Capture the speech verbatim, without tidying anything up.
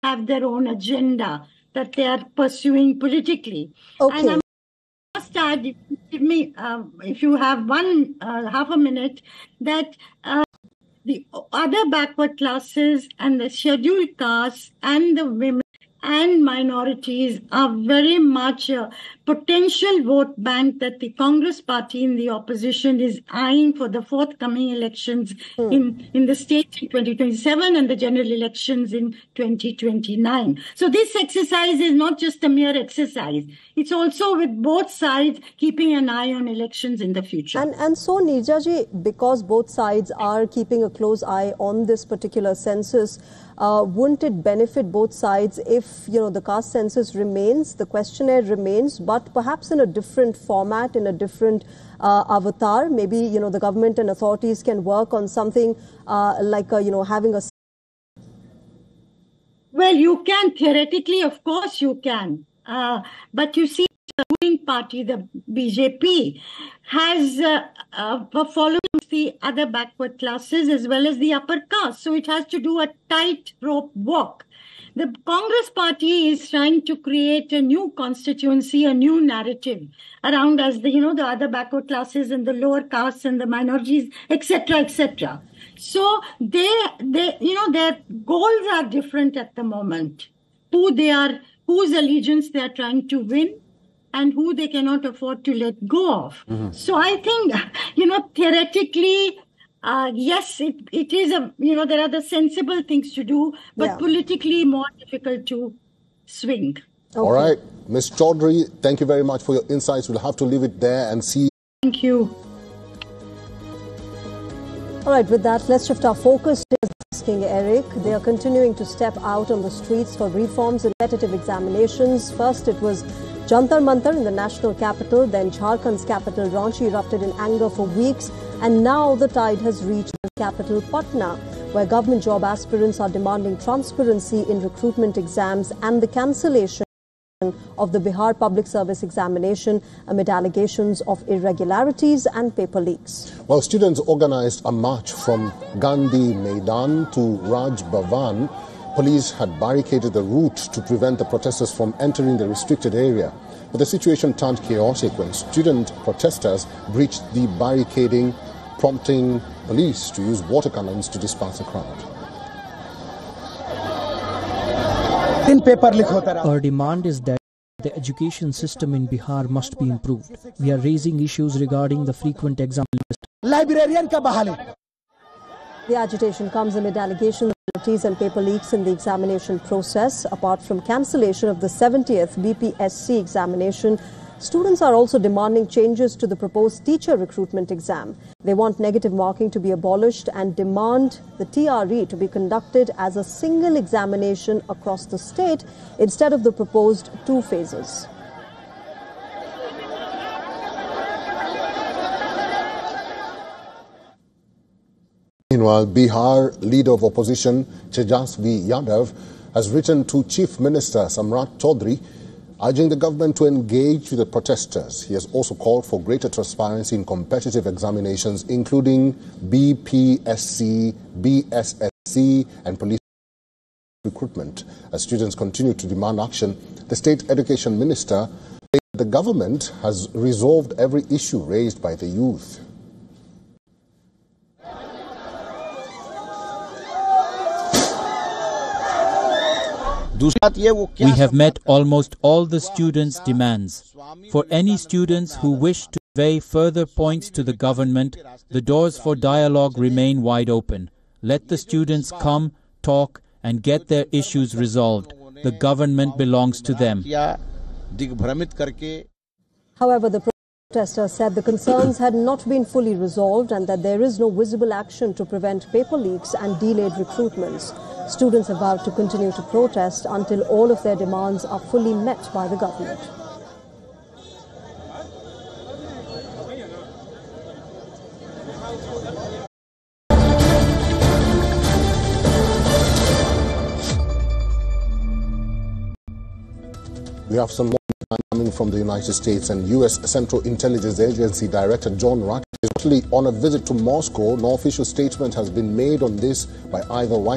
have their own agenda that they are pursuing politically. Okay. And I must add, if you give me, uh, if you have one uh, half a minute, that uh, the other backward classes and the scheduled castes and the women and minorities are very much a potential vote bank that the Congress party in the opposition is eyeing for the forthcoming elections mm. in, in the state in twenty twenty-seven and the general elections in twenty twenty-nine. So this exercise is not just a mere exercise. It's also with both sides keeping an eye on elections in the future. And, and so, Neerja ji, because both sides are keeping a close eye on this particular census, Uh, wouldn't it benefit both sides if, you know, the caste census remains, the questionnaire remains, but perhaps in a different format, in a different uh, avatar? Maybe, you know, the government and authorities can work on something uh, like, uh, you know, having a... Well, you can. Theoretically, of course you can. Uh, but you see, the ruling party, the B J P, has uh, uh, followed the other backward classes as well as the upper caste. So it has to do a tightrope walk. The Congress party is trying to create a new constituency, a new narrative around as the, you know, the other backward classes and the lower castes and the minorities, et cetera, et cetera. So they, they, you know, their goals are different at the moment. Who they are, whose allegiance they are trying to win, and who they cannot afford to let go of. Mm-hmm. So I think, you know, theoretically, uh, yes, it, it is a, you know, there are the sensible things to do, but yeah. politically more difficult to swing. Okay. All right. Miz Chaudhary, thank you very much for your insights. We'll have to leave it there and see. Thank you. All right, with that, let's shift our focus to asking Eric. They are continuing to step out on the streets for reforms and competitive examinations. First, it was Jantar Mantar in the national capital, then Jharkhand's capital Ranchi erupted in anger for weeks, and now the tide has reached the capital Patna, where government job aspirants are demanding transparency in recruitment exams and the cancellation of the Bihar Public Service Examination amid allegations of irregularities and paper leaks. Well, students organized a march from Gandhi Maidan to Raj Bhavan. Police had barricaded the route to prevent the protesters from entering the restricted area. But the situation turned chaotic when student protesters breached the barricading, prompting police to use water cannons to disperse the crowd. Our demand is that the education system in Bihar must be improved. We are raising issues regarding the frequent exam list. Librarian ka bahale. The agitation comes amid allegations of and paper leaks in the examination process. Apart from cancellation of the seventieth B P S C examination, students are also demanding changes to the proposed teacher recruitment exam. They want negative marking to be abolished and demand the T R E to be conducted as a single examination across the state instead of the proposed two phases. Meanwhile, Bihar leader of opposition Tejasvi Yadav has written to Chief Minister Samrat Chaudhary urging the government to engage with the protesters. He has also called for greater transparency in competitive examinations, including B P S C, B S S C, and police recruitment. As students continue to demand action, the State Education Minister said the government has resolved every issue raised by the youth. We have met almost all the students' demands. For any students who wish to convey further points to the government, the doors for dialogue remain wide open. Let the students come, talk, and get their issues resolved. The government belongs to them. However, the protesters said the concerns had not been fully resolved and that there is no visible action to prevent paper leaks and delayed recruitments. Students have vowed to continue to protest until all of their demands are fully met by the government. We have some more coming from the United States, and U S Central Intelligence Agency Director John Ratcliffe is actually on a visit to Moscow. No official statement has been made on this by either White